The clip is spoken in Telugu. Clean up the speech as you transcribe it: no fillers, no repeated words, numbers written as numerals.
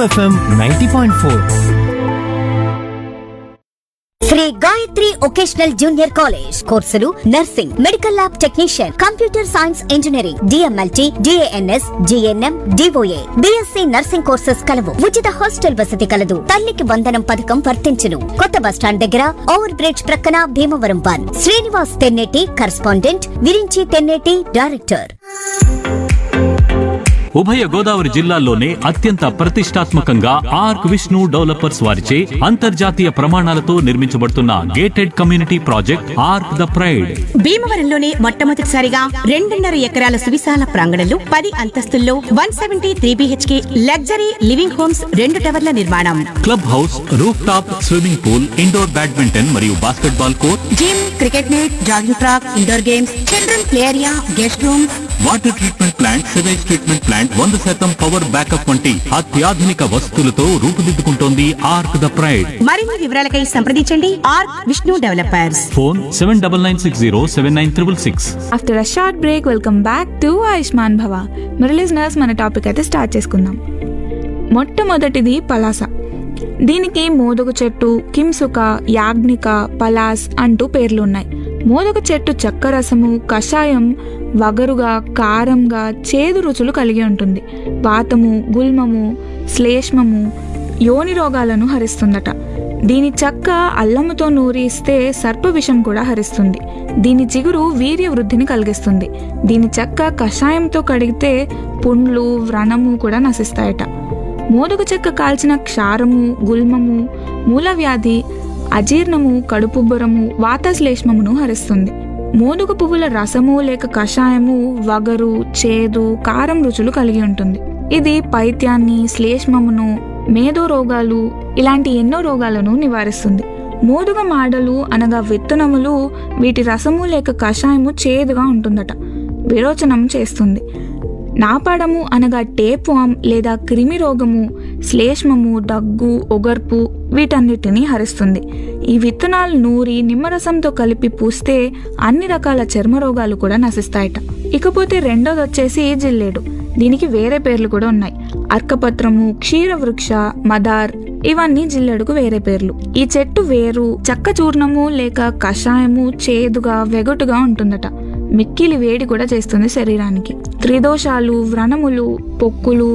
FM 90.4. Shri Gayatri vocational junior college కోర్సులు nursing, medical lab technician, computer science engineering, DMLT, DNS, GNM, DOA, BSc nursing courses కలవు. ఉచిత హాస్టల్ వసతి కలదు. తల్లికి వందనం పథకం వర్తించును. కొత్త బస్టాండ్ దగ్గర ఓవర్ బ్రిడ్జ్ ప్రక్కన భీమవరం 1. Srinivas Tenneti correspondent, Virinchi Tenneti director. ఉభయ గోదావరి జిల్లాల్లోనే అత్యంత ప్రతిష్టాత్మకంగా ఆర్క్ విష్ణు డెవలపర్స్ వారిచే అంతర్జాతీయ ప్రమాణాలతో నిర్మించబడుతున్న gated community project arc the pride. భీమవరంలోనే మొట్టమొదటిసారిగా 2.5 ఎకరాల సువిశాల ప్రాంగణంలో 10 అంతస్తుల్లో 173 BHK లగ్జరీ లివింగ్ హోమ్స్ 2 టవర్ల నిర్మాణం. Club house, roof top swimming pool, indoor badminton మరియు basketball court, gym, cricket net, jogging track, indoor games, children play area, guest room, water treatment plant, sewage treatment plant, 100% power backup వంటి అత్యాధునిక వసతులతో రూపుదిద్దుకుంటోంది ఆర్క్ ద ప్రైడ్. మరిన్ని వివరాలకై సంప్రదించండి arc Vishnu developers. Phone 7996079666. After a short break welcome back to Ayushman భవ. మరి లిజనర్స్, మన టాపిక్ అయితే స్టార్ట్ చేసుకుందాం. మొట్టమొదటిది పలాస. దీనికి మోదక చెట్టు, కింసుక, యాజ్ఞిక, పలాస్ అంటూ పేర్లు ఉన్నాయి. మోదక చెట్టు చక్కరసము, కషాయం వగరుగా, కారంగా, చేదు రుచులు కలిగి ఉంటుంది. వాతము, గుల్మము, శ్లేష్మము, యోని రోగాలను హరిస్తుందట. దీని చెక్క అల్లముతో నూరిస్తే సర్పవిషం కూడా హరిస్తుంది. దీని చిగురు వీర్య వృద్ధిని కలిగిస్తుంది. దీని చెక్క కషాయంతో కడిగితే పుండ్లు, వ్రణము కూడా నశిస్తాయట. మోదక చెక్క కాల్చిన క్షారము, గుల్మము, మూలవ్యాధి, అజీర్ణము, కడుపుబ్బరము, వాతశ్లేష్మమును హరిస్తుంది. మోదుగ పువ్వుల రసము లేక కషాయము వగరు, చేదు, కారం రుచులు కలిగి ఉంటుంది. ఇది పైత్యాన్ని, శ్లేష్మమును, మేధో రోగాలు ఇలాంటి ఎన్నో రోగాలను నివారిస్తుంది. మోదుగ మాడలు అనగా విత్తనములు, వీటి రసము లేక కషాయము చేదుగా ఉంటుందట. విరోచనం చేస్తుంది. నాపాడము అనగా టేప్వామ్ లేదా క్రిమి రోగము, శ్లేష్మము, దగ్గు, ఒగర్పు వీటన్నిటినీ హరిస్తుంది. ఈ విత్తనాలు నూరి నిమ్మరసంతో కలిపి పూస్తే అన్ని రకాల చర్మ రోగాలు కూడా నశిస్తాయట. ఇకపోతే రెండోది వచ్చేసి జిల్లేడు. దీనికి వేరే పేర్లు కూడా ఉన్నాయి. అర్కపత్రము, క్షీరవృక్ష, మదార్ ఇవన్నీ జిల్లేడుకు వేరే పేర్లు. ఈ చెట్టు వేరు చెక్క చూర్ణము లేక కషాయము చేదుగా, వెగటుగా ఉంటుందట. మిక్కిలి వేడి కూడా చేస్తుంది శరీరానికి. త్రిదోషాలు, వ్రణములు, పొక్కులు,